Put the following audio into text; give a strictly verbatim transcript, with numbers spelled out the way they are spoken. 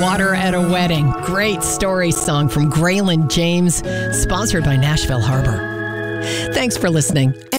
Water at a Wedding. Great story song from Graylin James, sponsored by Nashville Harbor. Thanks for listening.